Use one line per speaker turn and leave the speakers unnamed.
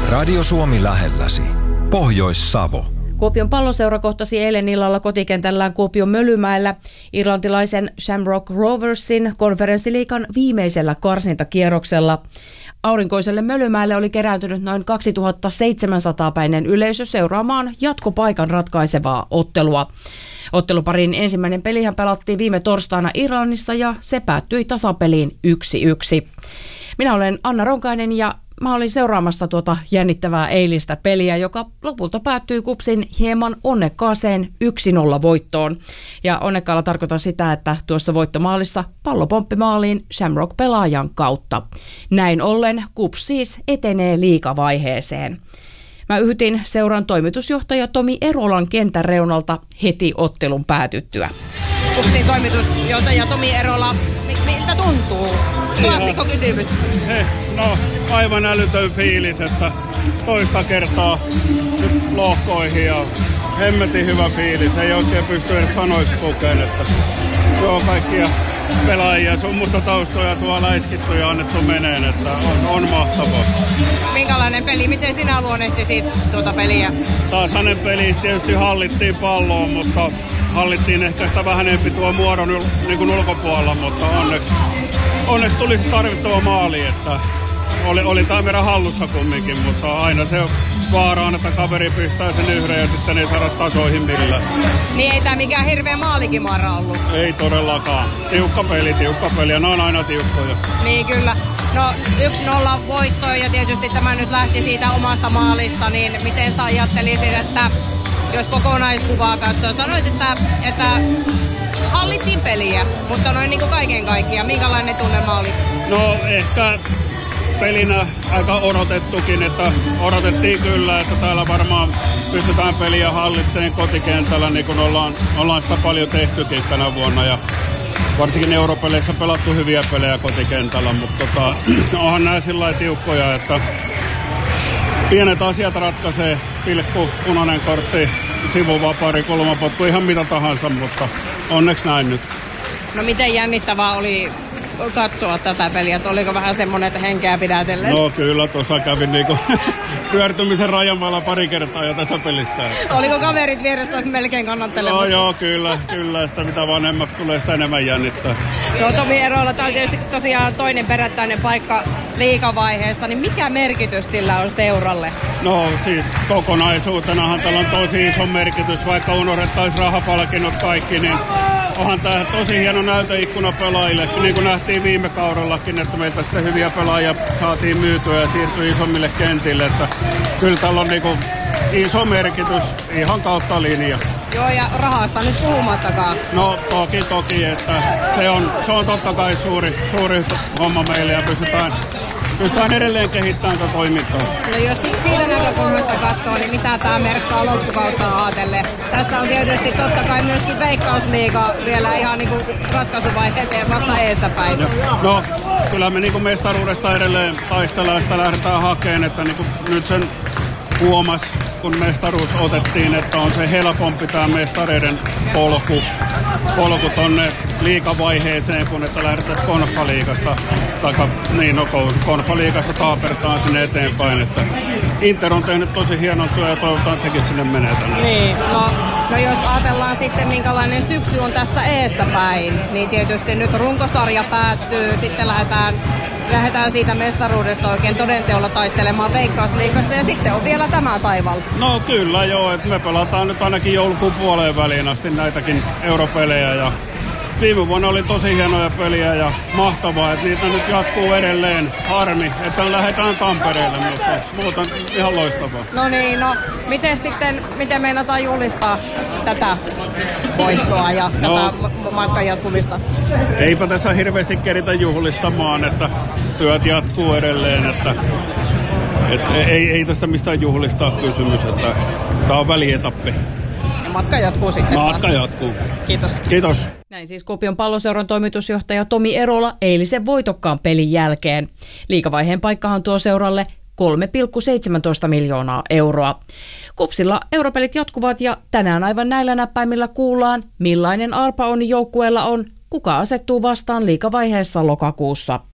Radio Suomi lähelläsi. Pohjois-Savo.
Kuopion Palloseura kohtasi eilen illalla kotikentällään Kuopion Mölymäellä irlantilaisen Shamrock Roversin konferenssiliigan viimeisellä karsintakierroksella. Aurinkoiselle Mölymäelle oli kerääntynyt noin 2700-päinen yleisö seuraamaan jatkopaikan ratkaisevaa ottelua. Otteluparin ensimmäinen pelihän pelattiin viime torstaina Irlannissa ja se päättyi tasapeliin 1-1. Minä olen Anna Ronkainen ja mä olin seuraamassa tuota jännittävää eilistä peliä, joka lopulta päättyi KuPSin hieman onnekkaaseen 1-0 voittoon. Ja onnekkaalla tarkoitan sitä, että tuossa voittomaalissa pallo pomppi maaliin Shamrock-pelaajan kautta. Näin ollen KuPS siis etenee liigavaiheeseen. Mä yhytin seuran toimitusjohtaja Tomi Erolan kentän reunalta heti ottelun päätyttyä.
KuPSin toimitusjohtaja Tomi Erola, miltä tuntuu? Klassikko kysymys.
No, aivan älytön fiilis, että toista kertaa nyt lohkoihin ja hemmetin hyvä fiilis. Ei oikein pysty edes sanoiksi kokeen, että joo, kaikkia pelaajia sun muuta taustoja tuolla läiskitty ja annettu meneen, että on mahtavaa.
Minkälainen peli? Miten sinä luonnehtisit tuota peliä?
Tasainen peli, tietysti hallittiin palloon, mutta hallittiin ehkä sitä vähän enempi tuo muodon niin kuin ulkopuolella, mutta onneksi tuli se tarvittava maali, että oli tämä meidän hallussa kumminkin, mutta aina se vaara on, että kaveri pistää sen yhden ja sitten ei saada tasoihin millään.
Niin ei tämä mikään hirveä maalikimaara ollut?
Ei todellakaan. Tiukka peli ja ne on aina tiukkoja.
Niin kyllä. No 1-0 voitto ja tietysti tämä nyt lähti siitä omasta maalista, niin miten sä ajattelisit, että jos kokonaiskuvaa katsoo, sanoit, että hallittiin peliä, mutta noin niin kuin kaiken kaikkiaan, minkälainen tunnelma oli?
No ehkä pelinä aika odotettukin, että odotettiin kyllä, että täällä varmaan pystytään peliä hallitteen kotikentällä, niin kuin ollaan sitä paljon tehtykin tänä vuonna. Ja varsinkin europeleissä pelattu hyviä pelejä kotikentällä, mutta onhan nämä sillä lailla tiukkoja, että pienet asiat ratkaisee, pilkku, punainen kortti, sivuvapari, kulmapotku, ihan mitä tahansa, mutta onneksi näin nyt.
No miten jännittävää oli katsoa tätä peliä, että oliko vähän semmoinen, että henkeä pidätellen?
No kyllä, tuossa kävin niinku pyörtymisen rajamailla pari kertaa jo tässä pelissä.
Oliko kaverit vieressä melkein kannattelemassa?
No joo, kyllä, sitä mitä vanhemmaksi tulee, sitä enemmän jännittää.
No Tomi Erola, tämä on tietysti tosiaan toinen perättäinen paikka liigavaiheessa, niin mikä merkitys sillä on seuralle?
No siis kokonaisuutenahan tällä on tosi iso merkitys, vaikka unohdettaisiin rahapalkinnot kaikki, niin onhan tämä tosi hieno näyteikkuna pelaajille, niin kuin nähtiin viime kaudellakin, että meiltä sitten hyviä pelaajia saatiin myytyä ja siirtyi isommille kentille, että kyllä tällä on niinku iso merkitys ihan kautta linja.
Joo, ja rahasta nyt puhumattakaan.
No toki, että se on totta kai suuri homma meille ja pystytään edelleen kehittämään tätä toimintaa.
No jos siitä näkökulmasta katsoo, niin mitä tämä merkkaa loppukautta ajatellen? Tässä on tietysti totta kai myöskin Veikkausliiga vielä ihan niin kuin ratkaisuvaiheet vasta eestäpäin.
No kyllä me niin kuin mestaruudesta edelleen taistellaan, sitä lähdetään hakemaan, että niin kuin nyt sen huomas, kun mestaruus otettiin, että on se helpompi tämä mestareiden polku tonne liigavaiheeseen, kun että lähdetään konfaliigasta konfaliigasta taapertaan sinne eteenpäin. Että Inter on tehnyt tosi hienon työn ja toivotaan, että tekin sinne menee tänään.
Niin, no jos ajatellaan sitten minkälainen syksy on tässä eestäpäin, niin tietysti nyt runkosarja päättyy, sitten lähdetään siitä mestaruudesta oikein todenteolla taistelemaan Veikkausliigassa ja sitten on vielä tämä taival.
No kyllä joo, että me pelataan nyt ainakin joulukuun puoleen väliin asti näitäkin europelejä ja viime vuonna oli tosi hienoja peliä ja mahtavaa, että niitä nyt jatkuu edelleen. Harmi, että lähdetään Tampereelle, mutta muuten ihan loistavaa.
No niin, miten meinataan juhlistaa tätä voittoa ja tätä matkan jatkumista?
Eipä tässä hirveästi keritä juhlistamaan, että työt jatkuu edelleen, että ei tästä mistään juhlistaa kysymys, että tämä on välietappi.
Ja matka jatkuu sitten.
Matka jatkuu.
Kiitos. Näin siis Kuopion Palloseuran toimitusjohtaja Tomi Erola eilisen voitokkaan pelin jälkeen. Liigavaiheen paikkahan tuo seuralle 3,17 miljoonaa euroa. KuPSilla europelit jatkuvat ja tänään aivan näillä näppäimillä kuullaan, millainen arpa on joukkueella on, kuka asettuu vastaan liigavaiheessa lokakuussa.